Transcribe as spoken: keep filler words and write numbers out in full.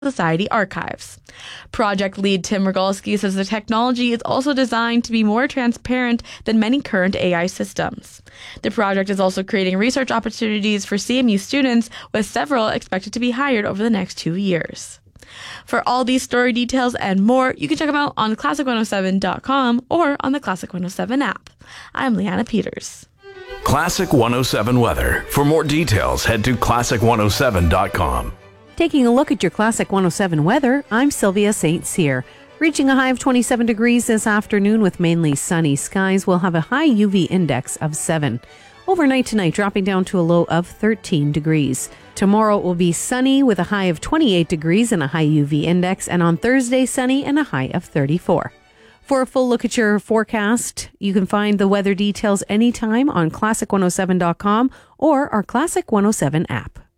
Society archives. Project lead Tim Rogalski says the technology is also designed to be more transparent than many current A I systems. The project is also creating research opportunities for C M U students, with several expected to be hired over the next two years. For all these story details and more, you can check them out on classic one oh seven dot com or on the Classic one oh seven app. I'm Leanna Peters. Classic one oh seven weather. For more details, head to classic one oh seven dot com. Taking a look at your Classic one oh seven weather, I'm Sylvia Saint Cyr. Reaching a high of twenty-seven degrees this afternoon with mainly sunny skies, we'll have a high U V index of seven. Overnight tonight, dropping down to a low of thirteen degrees. Tomorrow will be sunny with a high of twenty-eight degrees and a high U V index, and on Thursday, sunny and a high of thirty-four. For a full look at your forecast, you can find the weather details anytime on classic one oh seven dot com or our Classic one oh seven app.